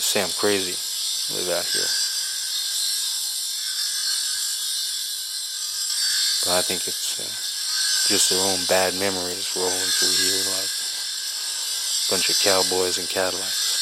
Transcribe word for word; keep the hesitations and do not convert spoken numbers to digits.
say I'm crazy, live out here. But I think it's uh, just their own bad memories rolling through here like a bunch of cowboys and Cadillacs.